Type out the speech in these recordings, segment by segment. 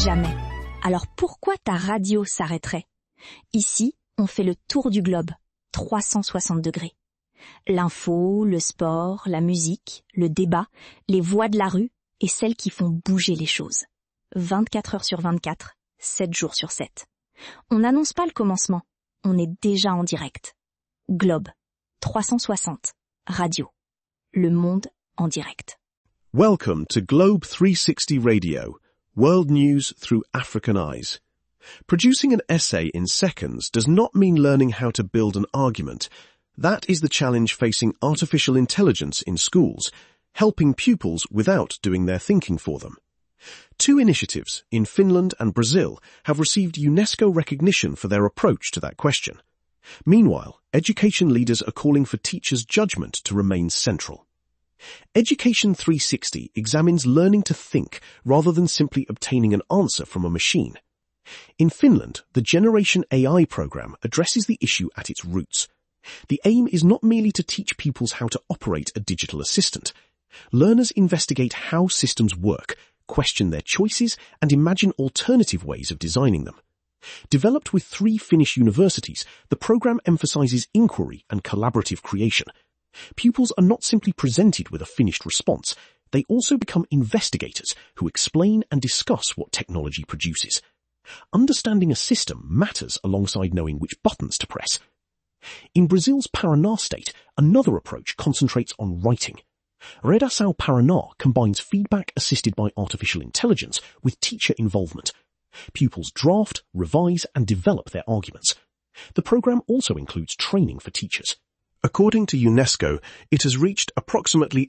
jamais. Alors pourquoi ta radio s'arrêterait? Ici, on fait le tour du globe, 360 degrés. L'info, le sport, la musique, le débat, les voix de la rue et celles qui font bouger les choses. 24 heures sur 24, 7 jours sur 7. On n'annonce pas le commencement, on est déjà en direct. Globe, 360, radio. Le monde en direct. Welcome to Globe 360 Radio, world news through African eyes. Producing an essay in seconds does not mean learning how to build an argument. That is the challenge facing artificial intelligence in schools, helping pupils without doing their thinking for them. Two initiatives in Finland and Brazil have received UNESCO recognition for their approach to that question. Meanwhile, education leaders are calling for teachers' judgment to remain central. Education 360 examines learning to think rather than simply obtaining an answer from a machine. In Finland, the Generation AI program addresses the issue at its roots. The aim is not merely to teach pupils how to operate a digital assistant. Learners investigate how systems work, question their choices, and imagine alternative ways of designing them. Developed with 3 Finnish universities, the program emphasizes inquiry and collaborative creation. Pupils are not simply presented with a finished response, they also become investigators who explain and discuss what technology produces. Understanding a system matters alongside knowing which buttons to press. In Brazil's Paraná state, another approach concentrates on writing. Redação Paraná combines feedback assisted by artificial intelligence with teacher involvement. Pupils draft, revise, and develop their arguments. The program also includes training for teachers. According to UNESCO, it has reached approximately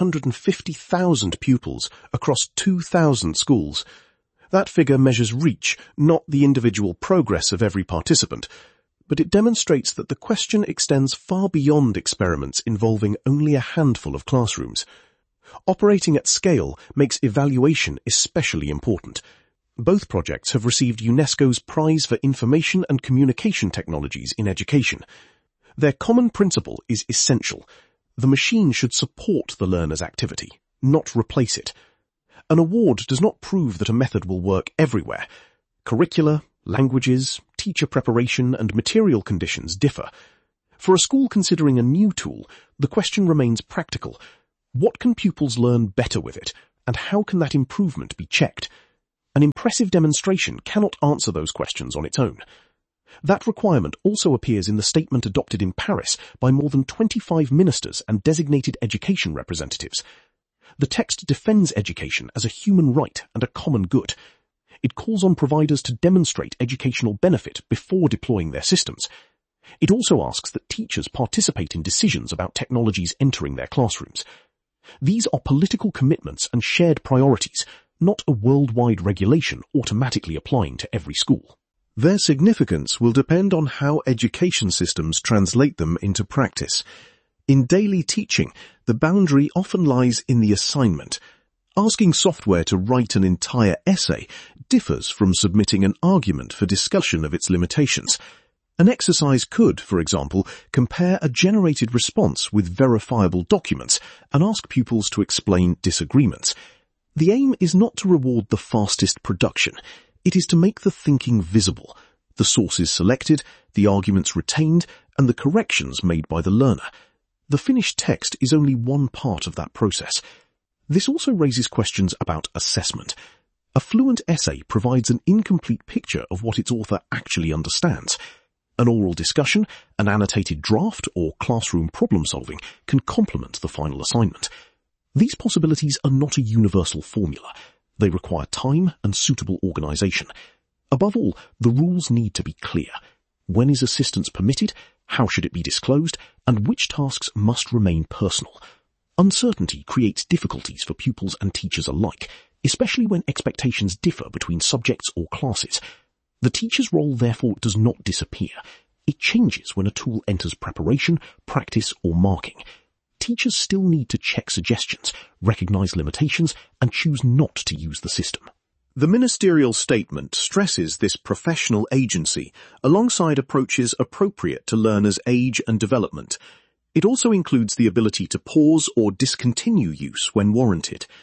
850,000 pupils across 2,000 schools. That figure measures reach, not the individual progress of every participant, but it demonstrates that the question extends far beyond experiments involving only a handful of classrooms. Operating at scale makes evaluation especially important. Both projects have received UNESCO's Prize for Information and Communication Technologies in Education. Their common principle is essential. The machine should support the learner's activity, not replace it. An award does not prove that a method will work everywhere. Curricula, languages, teacher preparation, and material conditions differ. For a school considering a new tool, the question remains practical. What can pupils learn better with it, and how can that improvement be checked? An impressive demonstration cannot answer those questions on its own. That requirement also appears in the statement adopted in Paris by more than 25 ministers and designated education representatives. The text defends education as a human right and a common good. It calls on providers to demonstrate educational benefit before deploying their systems. It also asks that teachers participate in decisions about technologies entering their classrooms. These are political commitments and shared priorities, not a worldwide regulation automatically applying to every school. Their significance will depend on how education systems translate them into practice. In daily teaching, the boundary often lies in the assignment. Asking software to write an entire essay differs from submitting an argument for discussion of its limitations. An exercise could, for example, compare a generated response with verifiable documents and ask pupils to explain disagreements. The aim is not to reward the fastest production. It is to make the thinking visible, the sources selected, the arguments retained, and the corrections made by the learner. The finished text is only one part of that process. This also raises questions about assessment. A fluent essay provides an incomplete picture of what its author actually understands. An oral discussion, an annotated draft, or classroom problem-solving can complement the final assignment. These possibilities are not a universal formula. They require time and suitable organization. Above all, the rules need to be clear. When is assistance permitted? How should it be disclosed? And which tasks must remain personal? Uncertainty creates difficulties for pupils and teachers alike, especially when expectations differ between subjects or classes. The teacher's role therefore does not disappear. It changes when a tool enters preparation, practice, or marking. Teachers still need to check suggestions, recognize limitations, and choose not to use the system. The ministerial statement stresses this professional agency alongside approaches appropriate to learners' age and development. It also includes the ability to pause or discontinue use when warranted.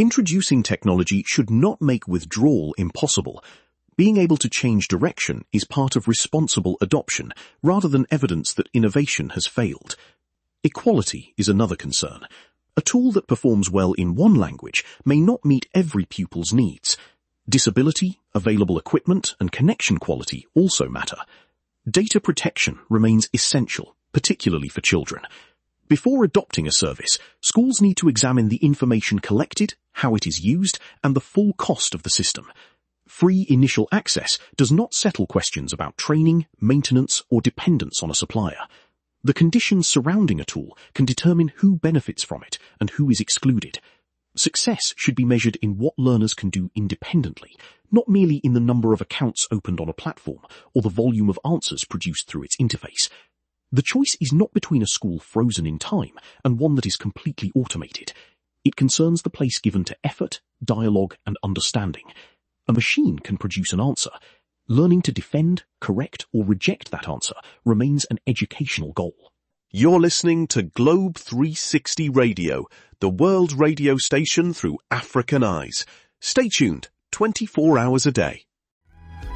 Introducing technology should not make withdrawal impossible. Being able to change direction is part of responsible adoption, rather than evidence that innovation has failed. Equality is another concern. A tool that performs well in one language may not meet every pupil's needs. Disability, available equipment, and connection quality also matter. Data protection remains essential, particularly for children. Before adopting a service, schools need to examine the information collected, how it is used, and the full cost of the system. Free initial access does not settle questions about training, maintenance, or dependence on a supplier. The conditions surrounding a tool can determine who benefits from it and who is excluded. Success should be measured in what learners can do independently, not merely in the number of accounts opened on a platform or the volume of answers produced through its interface. The choice is not between a school frozen in time and one that is completely automated. It concerns the place given to effort, dialogue, and understanding. A machine can produce an answer. Learning to defend, correct, or reject that answer remains an educational goal. You're listening to Globe 360 Radio, the world radio station through African eyes. Stay tuned, 24 hours a day.